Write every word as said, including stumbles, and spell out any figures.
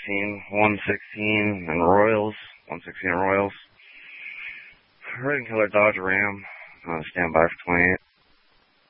sixteen, one sixteen, and Royals, one sixteen Royals. Red and color Dodge Ram, uh, stand by for twenty-eight.